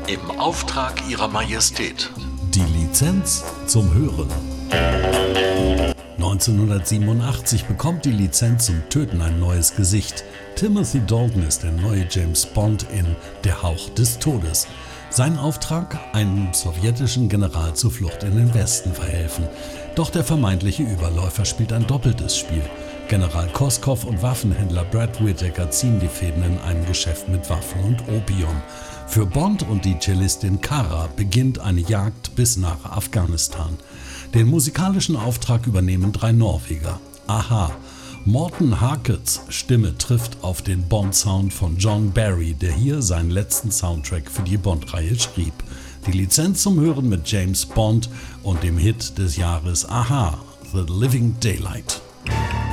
Im Auftrag Ihrer Majestät. Die Lizenz zum Hören. 1987 bekommt die Lizenz zum Töten ein neues Gesicht. Timothy Dalton ist der neue James Bond in Der Hauch des Todes. Sein Auftrag? Einem sowjetischen General zur Flucht in den Westen verhelfen. Doch der vermeintliche Überläufer spielt ein doppeltes Spiel. General Koskov und Waffenhändler Brad Whittaker ziehen die Fäden in einem Geschäft mit Waffen und Opium. Für Bond und die Cellistin Kara beginnt eine Jagd bis nach Afghanistan. Den musikalischen Auftrag übernehmen 3 Norweger. a-ha. Morten Harkets Stimme trifft auf den Bond-Sound von John Barry, der hier seinen letzten Soundtrack für die Bond-Reihe schrieb. Die Lizenz zum Hören mit James Bond und dem Hit des Jahres a-ha, The Living Daylight.